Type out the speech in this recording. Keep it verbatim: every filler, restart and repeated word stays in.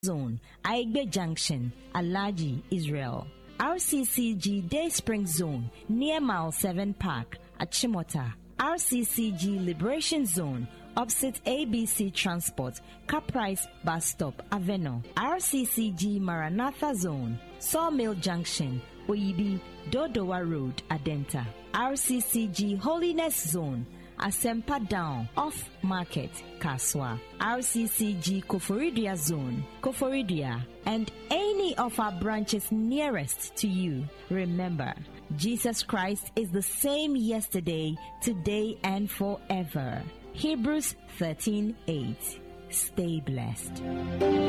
Zone, Aigbe Junction, Alaji, Israel. R C C G Day Spring Zone, near Mile seven Park, Achimota. R C C G Liberation Zone, opposite A B C Transport, Caprice Bus Stop, Aveno. R C C G Maranatha Zone, Sawmill Junction, Oyibi, Dodowa Road, Adenta. R C C G Holiness Zone, Asempa Down, Off Market, Kaswa. R C C G Koforidia Zone, Koforidia, and any of our branches nearest to you. Remember, Jesus Christ is the same yesterday, today, and forever. Hebrews thirteen eight. Stay blessed.